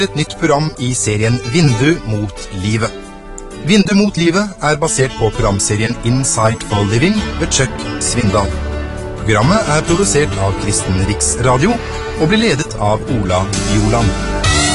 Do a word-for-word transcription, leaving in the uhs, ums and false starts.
Et nytt program i serien Vindu mot livet. Vindu mot livet er basert på programserien Insight for Living ved Chuck Svindal. Programmet er produsert av Kristen Riksradio og blir ledet av Ola Bjoland.